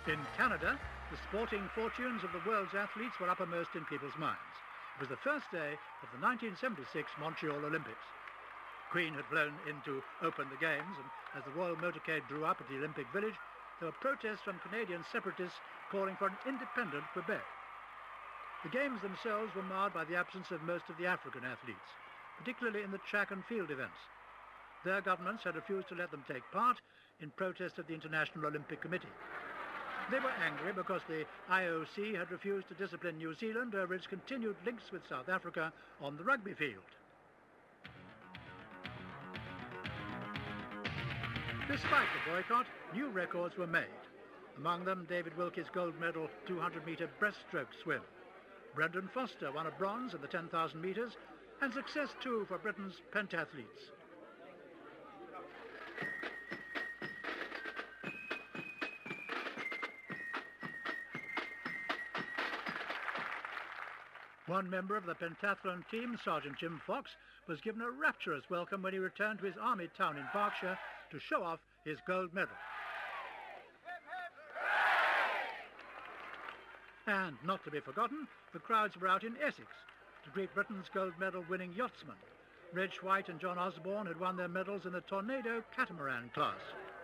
In Canada, the sporting fortunes of the world's athletes were uppermost in people's minds. It was the first day of the 1976 Montreal Olympics. Queen had flown in to open the games, and as the royal motorcade drew up at the Olympic Village, there were protests from Canadian separatists calling for an independent Quebec. The games themselves were marred by the absence of most of the African athletes, particularly in the track and field events. Their governments had refused to let them take part in protest of the International Olympic Committee. They were angry because the IOC had refused to discipline New Zealand over its continued links with South Africa on the rugby field. Despite the boycott, new records were made. Among them, David Wilkie's gold medal 200-metre breaststroke swim. Brendan Foster won a bronze in the 10,000 metres, and success too for Britain's pentathletes. One member of the pentathlon team, Sergeant Jim Fox, was given a rapturous welcome when he returned to his army town in Berkshire to show off his gold medal. And not to be forgotten, the crowds were out in Essex to greet Britain's gold medal winning yachtsmen. Reg White and John Osborne had won their medals in the Tornado catamaran class.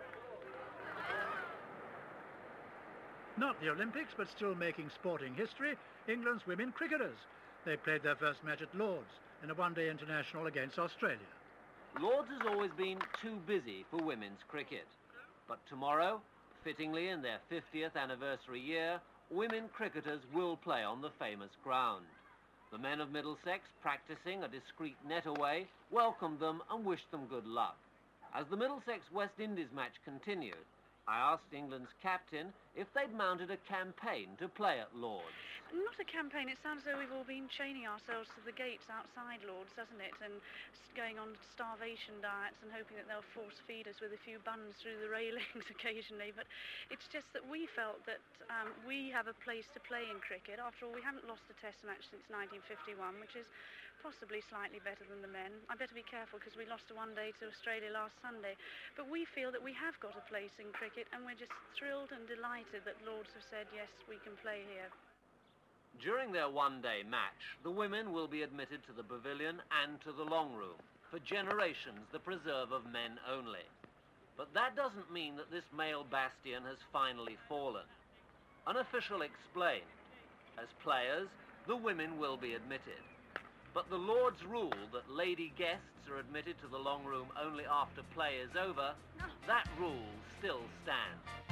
Not the Olympics, but still making sporting history, England's women cricketers. They played their first match at Lord's in a one-day international against Australia. Lord's has always been too busy for women's cricket. But tomorrow, fittingly in their 50th anniversary year, women cricketers will play on the famous ground. The men of Middlesex, practising a discreet net away, welcomed them and wished them good luck. As the Middlesex-West Indies match continued, I asked England's captain if they'd mounted a campaign to play at Lord's. Not a campaign. It sounds as though we've all been chaining ourselves to the gates outside Lord's, doesn't it? And going on starvation diets and hoping that they'll force feed us with a few buns through the railings occasionally. But it's just that we felt that we have a place to play in cricket. After all, we haven't lost a test match since 1951, which is possibly slightly better than the men. I better be careful because we lost a one-day to Australia last Sunday. But we feel that we have got a place in cricket, and we're just thrilled and delighted that Lord's have said, yes, we can play here. During their one-day match, the women will be admitted to the pavilion and to the long room, for generations the preserve of men only. But that doesn't mean that this male bastion has finally fallen. An official explained, as players, the women will be admitted. But the Lord's rule that lady guests are admitted to the long room only after play is over, that rule still stands.